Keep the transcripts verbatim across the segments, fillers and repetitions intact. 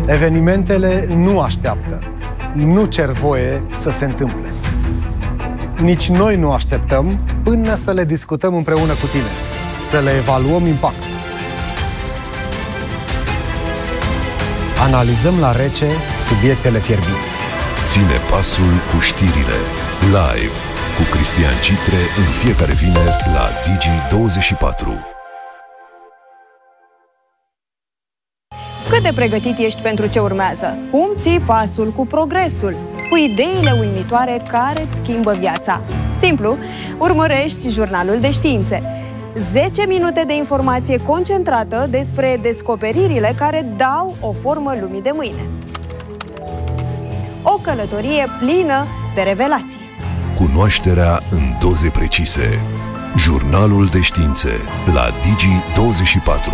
Evenimentele nu așteaptă, nu cer voie să se întâmple. Nici noi nu așteptăm până să le discutăm împreună cu tine, să le evaluăm impactul. Analizăm la rece subiectele fierbinți. Ține pasul cu știrile. Live cu Cristian Citre în fiecare vineri la Digi douăzeci și patru. Cât de pregătit ești pentru ce urmează? Cum ții pasul cu progresul? Cu ideile uimitoare care îți schimbă viața? Simplu, urmărești jurnalul de științe. zece minute de informație concentrată despre descoperirile care dau o formă lumii de mâine. O călătorie plină de revelații. Cunoașterea în doze precise. Jurnalul de științe la Digi douăzeci și patru.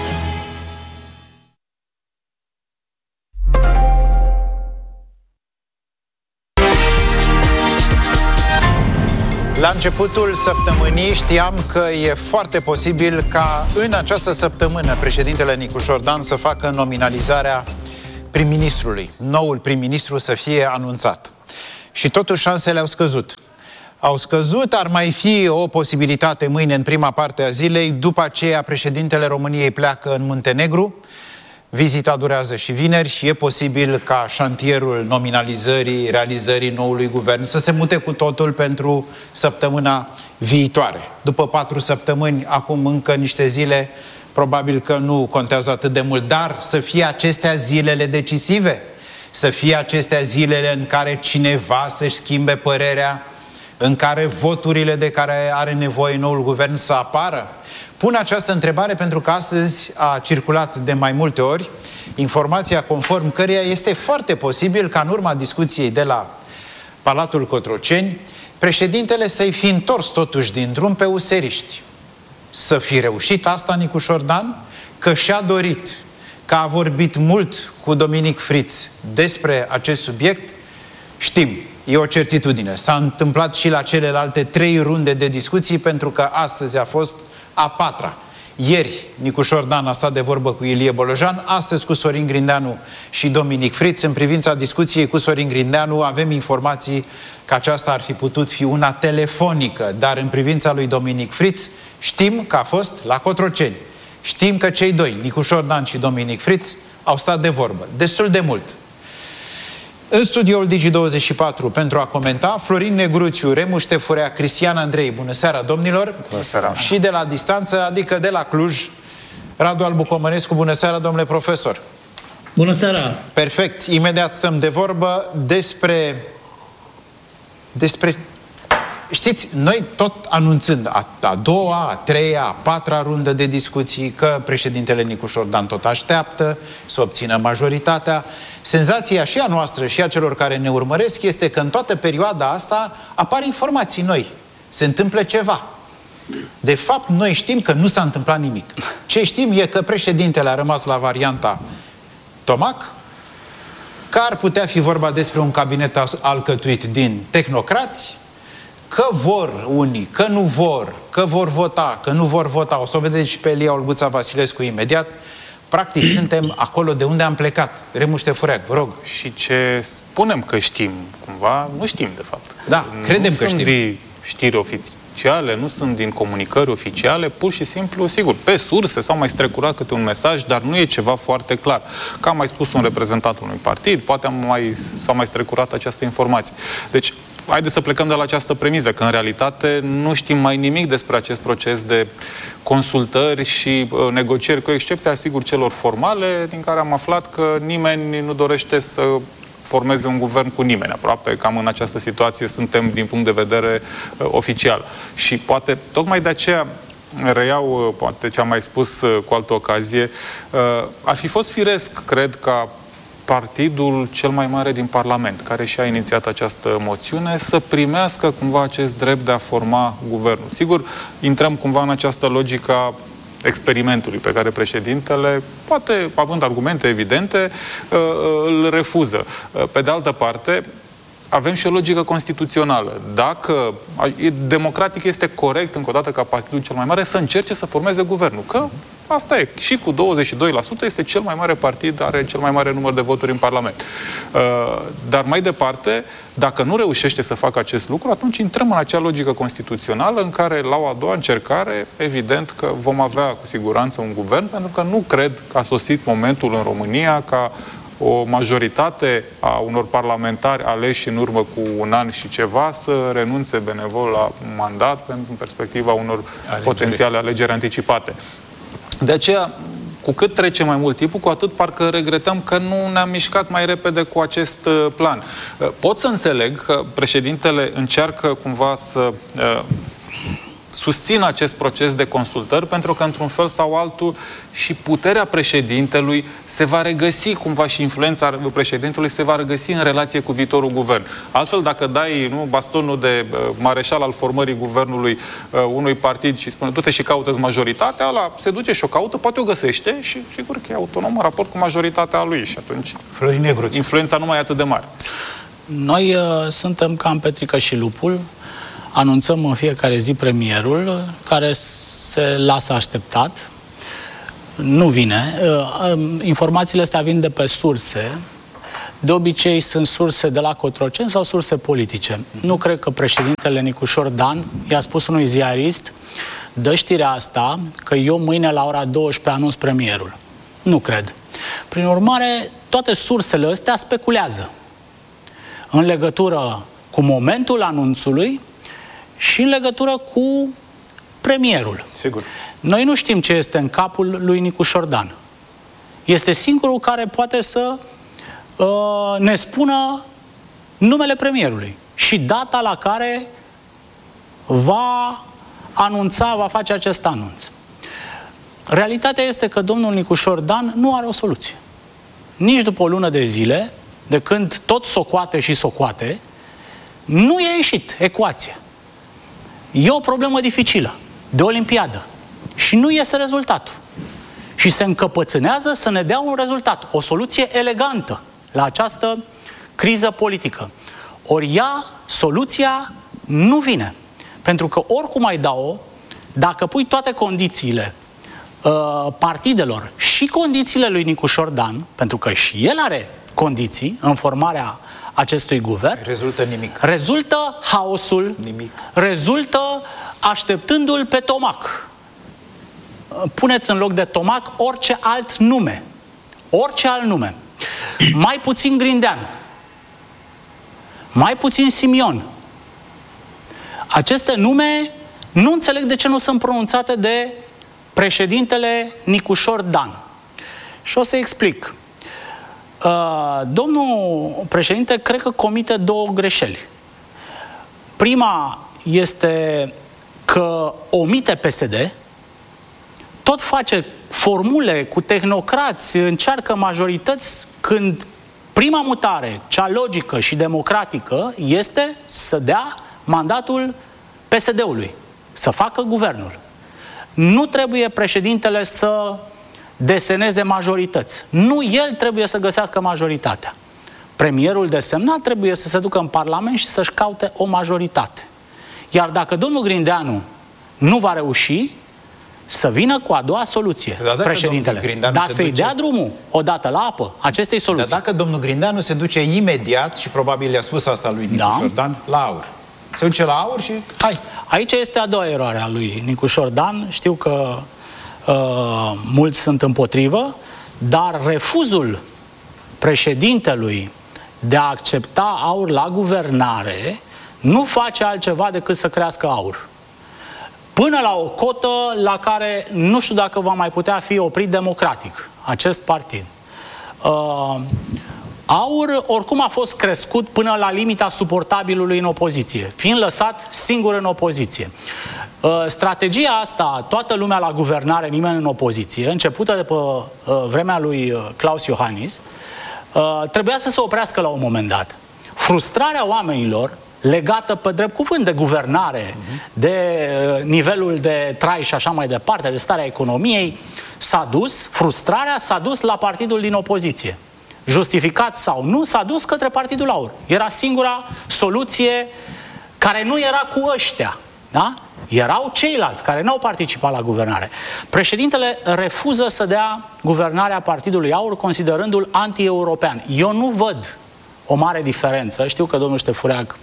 La începutul săptămânii știam că e foarte posibil ca în această săptămână președintele Nicușor Dan să facă nominalizarea prim-ministrului. Noul prim-ministru să fie anunțat. Și totuși șansele au scăzut. Au scăzut, ar mai fi o posibilitate mâine în prima parte a zilei, după aceea președintele României pleacă în Muntenegru, vizita durează și vineri și e posibil ca șantierul nominalizării, realizării noului guvern să se mute cu totul pentru săptămâna viitoare. După patru săptămâni, acum încă niște zile, probabil că nu contează atât de mult, dar să fie acestea zilele decisive, să fie acestea zilele în care cineva să-și schimbe părerea, în care voturile de care are nevoie noul guvern să apară. Pun această întrebare pentru că astăzi a circulat de mai multe ori informația conform căreia este foarte posibil ca în urma discuției de la Palatul Cotroceni președintele să-i fi întors totuși din drum pe useriști. Să fi reușit asta Nicușor Dan? Că și-a dorit, că a vorbit mult cu Dominic Friț despre acest subiect? Știm, e o certitudine. S-a întâmplat și la celelalte trei runde de discuții, pentru că astăzi a fost a patra. Ieri Nicușor Dan a stat de vorbă cu Ilie Bolojan, astăzi cu Sorin Grindeanu și Dominic Friț. În privința discuției cu Sorin Grindeanu avem informații că aceasta ar fi putut fi una telefonică, dar în privința lui Dominic Friț știm că a fost la Cotroceni. Știm că cei doi, Nicușor Dan și Dominic Friț, au stat de vorbă destul de mult. În studioul Digi douăzeci și patru pentru a comenta Florin Negruțiu, Remu Ștefurea, Cristian Andrei. Bună seara, domnilor! Bună seara! Și de la distanță, adică de la Cluj, Radu Albu Comănescu. Bună seara, domnule profesor! Bună seara! Perfect! Imediat stăm de vorbă despre... despre... Știți, noi tot anunțând a, a doua, a treia, a patra rundă de discuții, că președintele Nicușor Dan tot așteaptă să obțină majoritatea. Senzația și a noastră și a celor care ne urmăresc este că în toată perioada asta apar informații noi. Se întâmplă ceva. De fapt, noi știm că nu s-a întâmplat nimic. Ce știm e că președintele a rămas la varianta Tomac, că ar putea fi vorba despre un cabinet alcătuit din tehnocrați, că vor unii, că nu vor, că vor vota, că nu vor vota. O să o vedeți și pe Elia Olguța Vasilescu imediat. Practic, suntem acolo de unde am plecat. Remu Ștefureac, vă rog. Și ce spunem că știm, cumva, nu știm, de fapt. Da, credem nu că sunt știm. De știri oficiale, nu sunt din comunicări oficiale, pur și simplu, sigur, pe surse s-au mai strecurat câte un mesaj, dar nu e ceva foarte clar. Că a mai spus un reprezentant unui partid, poate am mai, s-a mai strecurat această informație. Deci, haideți să plecăm de la această premiză, că în realitate nu știm mai nimic despre acest proces de consultări și uh, negocieri, cu excepția, sigur, celor formale, din care am aflat că nimeni nu dorește să formeze un guvern cu nimeni. Aproape cam în această situație suntem din punct de vedere uh, oficial. Și poate, tocmai de aceea, reiau, uh, poate ce am mai spus uh, cu altă ocazie, uh, ar fi fost firesc, cred, ca partidul cel mai mare din Parlament, care și-a inițiat această moțiune, să primească cumva acest drept de a forma guvernul. Sigur, intrăm cumva în această logică a experimentului pe care președintele, poate având argumente evidente, îl refuză. Pe de altă parte, avem și o logică constituțională. Dacă democratic este corect, încă o dată, ca partidul cel mai mare, să încerce să formeze guvernul. Că Asta e. Și cu douăzeci și doi la sută este cel mai mare partid, are cel mai mare număr de voturi în Parlament. Dar mai departe, dacă nu reușește să facă acest lucru, atunci intrăm în acea logică constituțională în care, la o a doua încercare, evident că vom avea cu siguranță un guvern, pentru că nu cred că a sosit momentul în România ca o majoritate a unor parlamentari aleși în urmă cu un an și ceva să renunțe benevol la mandat pentru perspectiva unor alegeri. Potențiale alegeri anticipate. De aceea, cu cât trece mai mult timpul, cu atât parcă regretăm că nu ne-am mișcat mai repede cu acest plan. Pot să înțeleg că președintele încearcă cumva să uh, susțină acest proces de consultări, pentru că, într-un fel sau altul, și puterea președintelui se va regăsi, cumva, și influența președintelui se va regăsi în relație cu viitorul guvern. Altfel, dacă dai nu, bastonul de uh, mareșal al formării guvernului uh, unui partid și spune, du-te și caută-ți majoritatea, ăla se duce și o caută, poate o găsește și sigur că e autonom în raport cu majoritatea lui și atunci Florin Negruț. Influența nu mai e atât de mare. Noi uh, suntem ca în Petrică și Lupul. Anunțăm în fiecare zi premierul, care se lasă așteptat. Nu vine. Informațiile astea vin de pe surse. De obicei sunt surse de la Cotroceni sau surse politice. Nu cred că președintele Nicușor Dan i-a spus unui ziarist: dă știrea asta că eu mâine la ora douăsprezece anunț premierul. Nu cred. Prin urmare, toate sursele astea speculează în legătură cu momentul anunțului și în legătură cu premierul. Sigur. Noi nu știm ce este în capul lui Nicușor Dan. Este singurul care poate să uh, ne spună numele premierului și data la care va anunța, va face acest anunț. Realitatea este că domnul Nicușor Dan nu are o soluție. Nici după o lună de zile, de când tot socoate și socoate, nu i-a ieșit ecuația. E o problemă dificilă, de olimpiadă. Și nu iese rezultatul. Și se încăpățânează să ne dea un rezultat, o soluție elegantă la această criză politică. Ori ea, soluția, nu vine. Pentru că oricum ai da-o, dacă pui toate condițiile uh, partidelor și condițiile lui Nicușor Dan, pentru că și el are condiții în formarea acestui guvern, rezultă nimic. Rezultă haosul, nimic. Rezultă așteptându-l pe Tomac. Puneți în loc de Tomac orice alt nume. Orice alt nume. Mai puțin Grindeanu. Mai puțin Simion. Aceste nume nu înțeleg de ce nu sunt pronunțate de președintele Nicușor Dan. Și o să explic. Uh, domnul președinte cred că comite două greșeli. Prima este că omite P S D, tot face formule cu tehnocrați, încearcă majorități, când prima mutare, cea logică și democratică, este să dea mandatul P S D-ului, să facă guvernul. Nu trebuie președintele să deseneze majorități. Nu el trebuie să găsească majoritatea. Premierul desemnat trebuie să se ducă în Parlament și să-și caute o majoritate. Iar dacă domnul Grindeanu nu va reuși, să vină cu a doua soluție, da, președintele. Dar să-i duce... dea drumul odată la apă acestei soluții. Dar dacă domnul Grindeanu se duce imediat, și probabil i-a spus asta lui Nicușor da. Dan, la aur. Se duce la aur și hai. Aici este a doua eroare a lui Nicușor Dan. Știu că uh, mulți sunt împotrivă, dar refuzul președintelui de a accepta aur la guvernare nu face altceva decât să crească aur. Până la o cotă la care nu știu dacă va mai putea fi oprit democratic acest partid. Uh, aur oricum a fost crescut până la limita suportabilului în opoziție, fiind lăsat singur în opoziție. Uh, strategia asta, toată lumea la guvernare, nimeni în opoziție, începută de pe uh, vremea lui Klaus Iohannis, uh, trebuia să se oprească la un moment dat. Frustrarea oamenilor legată pe drept cuvânt de guvernare, uh-huh. de uh, nivelul de trai și așa mai departe, de starea economiei, s-a dus, frustrarea s-a dus la partidul din opoziție. Justificat sau nu, s-a dus către Partidul Aur. Era singura soluție care nu era cu ăștia. Da? Erau ceilalți care n-au participat la guvernare. Președintele refuză să dea guvernarea Partidului Aur, considerându-l anti-european. Eu nu văd o mare diferență. Știu că domnul Ștefureac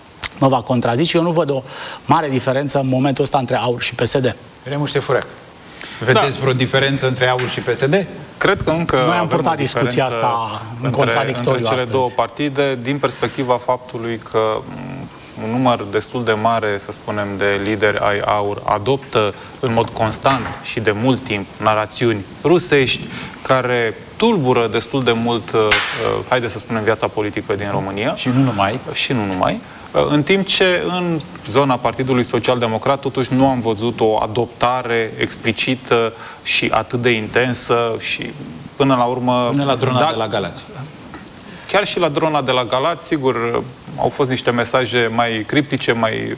mă va contrazice. Eu nu văd o mare diferență în momentul ăsta între Aur și P S D. Remu Ștefureac, vedeți da. vreo diferență între Aur și P S D? Cred că încă Noi am purtat discuția asta în contradictoriu între cele astăzi. două partide, din perspectiva faptului că un număr destul de mare, să spunem, de lideri ai Aur adoptă în mod constant și de mult timp narațiuni rusești care tulbură destul de mult, uh, haide să spunem, viața politică din România. Și nu numai. Și nu numai. În timp ce în zona Partidului Social-Democrat totuși nu am văzut o adoptare explicită și atât de intensă și până la urmă... Până la drona da, de la Galați. Chiar și la drona de la Galați, sigur, au fost niște mesaje mai criptice, mai...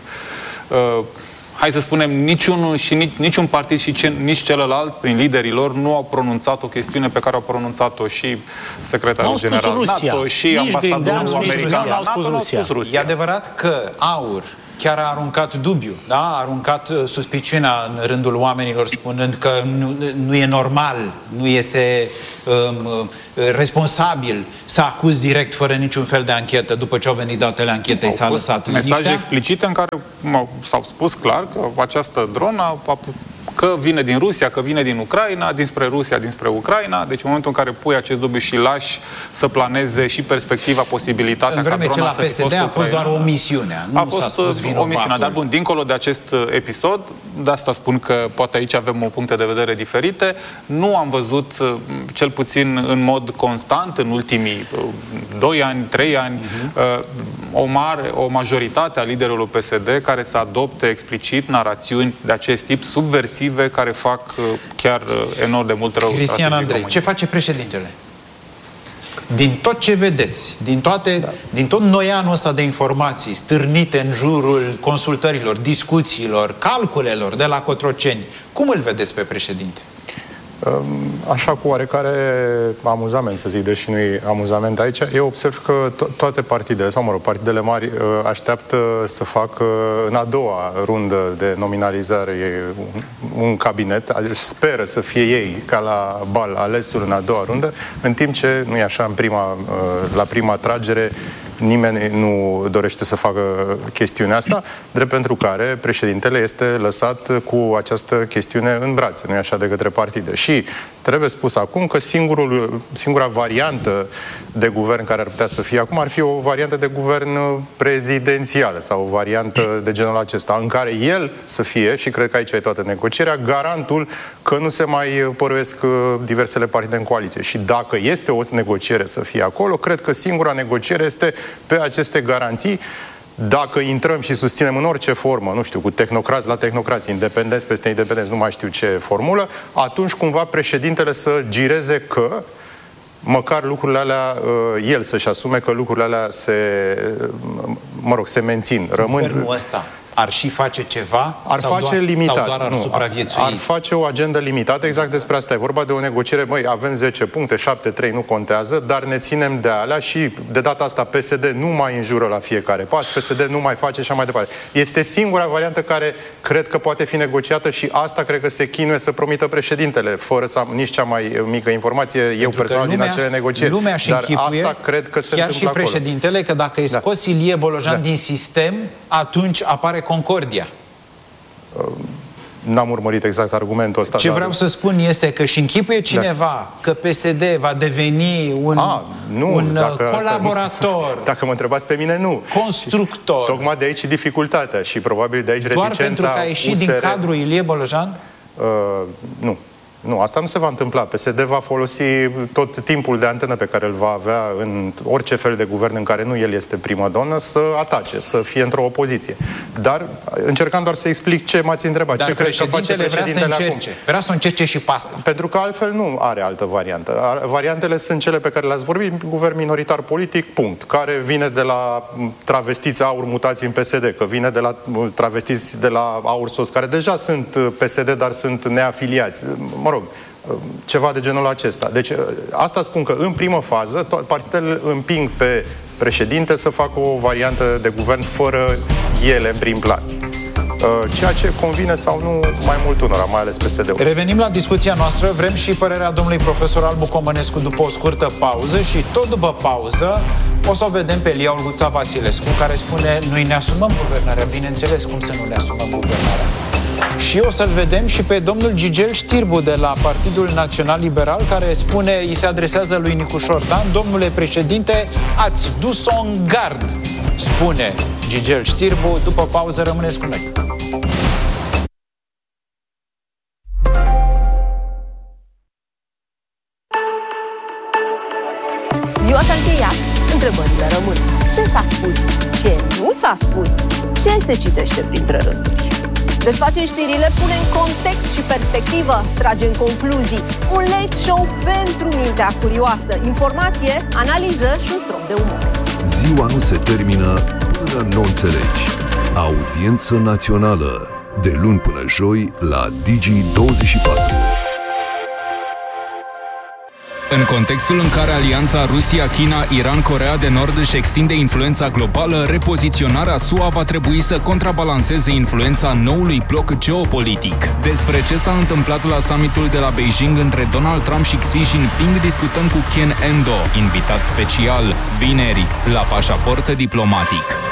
Uh, hai să spunem, niciunul și nici, niciun partid și ce, nici celălalt, prin liderii lor, nu au pronunțat o chestiune pe care au pronunțat-o și secretarul general NATO și ambasadorul american. Nu au spus Rusia. E adevărat că Aur chiar a aruncat dubiu, da? A aruncat uh, suspiciunea în rândul oamenilor, spunând că nu, nu e normal, nu este um, responsabil să acuzi direct, fără niciun fel de anchetă, după ce au venit datele anchetei, s-a lăsat liniștea. Mesaje explicite în care s-au spus clar că această dronă a că vine din Rusia, că vine din Ucraina, dinspre Rusia, dinspre Ucraina. Deci în momentul în care pui acest dubiu și lași să planeze și perspectiva, posibilitatea în vreme ca drona ce la P S D a fost doar omisiunea, nu a fost omisiunea, dar bun, dincolo de acest episod, de asta spun că poate aici avem o puncte de vedere diferite, nu am văzut, cel puțin în mod constant, în ultimii doi ani, trei ani, uh-huh. o mare, o majoritate a liderilor P S D care să adopte explicit narațiuni de acest tip subversive, care fac chiar enorm de mult rău. Cristian Andrei, ce face președintele? Din tot ce vedeți, din, toate, da. din tot noianul ăsta de informații stârnite în jurul consultărilor, discuțiilor, calculelor de la Cotroceni, cum îl vedeți pe președinte? Așa cu oarecare amuzament, să zic, deși nu e amuzament aici, eu observ că to- toate partidele, sau mă rog, partidele mari așteaptă să facă în a doua rundă de nominalizare un, un cabinet, speră să fie ei, ca la bal, alesul în a doua rundă, în timp ce, nu e așa, în prima, la prima tragere, nimeni nu dorește să facă chestiunea asta, drept pentru care președintele este lăsat cu această chestiune în brațe, nu e așa, de către partide. Și trebuie spus acum că singurul, singura variantă de guvern care ar putea să fie acum ar fi o variantă de guvern prezidențială sau o variantă de genul acesta, în care el să fie, și cred că aici e toată negocierea, garantul că nu se mai păruiesc diversele partide în coaliție. Și dacă este o negociere să fie acolo, cred că singura negociere este pe aceste garanții. Dacă intrăm și susținem în orice formă, nu știu, cu tehnocrați la tehnocrați, independenți peste independenți, nu mai știu ce formulă, atunci cumva președintele să gireze că măcar lucrurile alea, el să-și asume că lucrurile alea se, mă rog, se mențin. Rămân... Guvernul ăsta ar și face ceva? Ar sau face doar, limitat. Sau doar ar nu, supraviețui? Ar face o agendă limitată, exact despre asta e vorba, de o negociere. Măi, avem zece puncte, șapte trei nu contează, dar ne ținem de alea și de data asta P S D nu mai înjură la fiecare pas, P S D nu mai face și așa mai departe. Este singura variantă care cred că poate fi negociată și asta cred că se chinuie să promită președintele, fără să am nici cea mai mică informație, Pentru eu personal lumea, din acele negocieri. Lumea și dar închipuie, asta cred că se chiar și președintele, acolo. Că dacă e scos da. Ilie Bolojan da. din sistem, atunci apare concordia. N-am urmărit exact argumentul ăsta. Ce dar... vreau să spun este că și închipuie cineva da. că P S D va deveni un, A, nu, un dacă colaborator. Asta, nu. Dacă mă întrebați pe mine, nu. Constructor. Tocmai de aici dificultatea și probabil de aici Doar reticența pentru că a ieșit U S R... din cadrul Ilie Bolojan? Uh, nu. Nu, asta nu se va întâmpla. P S D va folosi tot timpul de antenă pe care îl va avea în orice fel de guvern în care nu el este primadonă să atace, să fie într-o opoziție. Dar încercam doar să explic ce m-ați întrebat. Dar ce cred că face președintele vrea să acum. Vrea să încerce și pasta. Pentru că altfel nu are altă variantă. Variantele sunt cele pe care le-ați vorbit, guvern minoritar politic, punct. Care vine de la travestiți Aur mutați în P S D, că vine de la travestiți de la Aur Sos, care deja sunt P S D, dar sunt neafiliați. Mă rog, ceva de genul acesta. Deci, asta spun că în primă fază partidele împing pe președinte să facă o variantă de guvern fără ele în prim plan. ceea ce convine sau nu mai mult unora, mai ales P S D-ul. Revenim la discuția noastră, vrem și părerea domnului profesor Albu Comănescu după o scurtă pauză și tot după pauză o să o vedem pe Elia Olguța Vasilescu, care spune: noi ne asumăm guvernarea. Bineînțeles, cum să nu ne asumăm guvernarea. Și o să-l vedem și pe domnul Gigel Știrbu de la Partidul Național Liberal, care spune, îi se adresează lui Nicu Șordan: domnule președinte, ați dus-o în gard, spune Gigel Știrbu. După pauză rămâneți cu noi. Ziua s-a încheiat, întrebările rămân. Ce s-a spus? Ce nu s-a spus? Ce se citește printre rânduri? Desfacem știrile, pune în context și perspectivă, trage în concluzii. Un late show pentru mintea curioasă. Informație, analiză și un strop de umor. Ziua nu se termină până nu înțelegi. Audiență națională. De luni până joi la Digi douăzeci și patru. În contextul în care alianța Rusia-China-Iran-Coreea de Nord își extinde influența globală, repoziționarea S U A va trebui să contrabalanceze influența noului bloc geopolitic. Despre ce s-a întâmplat la summitul de la Beijing între Donald Trump și Xi Jinping discutăm cu Ken Endo, invitat special, vineri, la Pașaport Diplomatic.